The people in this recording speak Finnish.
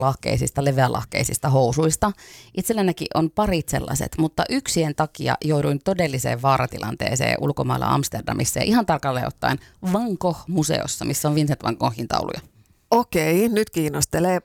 lahkeisista, leveälahkeisista housuista. Itsellänikin on parit sellaiset, mutta yksien takia jouduin todelliseen vaaratilanteeseen ulkomailla Amsterdamissa ja ihan tarkalleen ottaen Van Gogh-museossa, missä on Vincent van Goghin tauluja. Okei, nyt kiinnostelee.